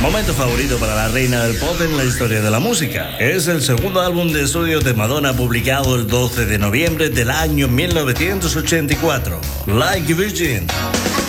Momento favorito para la reina del pop en la historia de la música. Es el segundo álbum de estudio de Madonna publicado el 12 de noviembre del año 1984, Like a Virgin.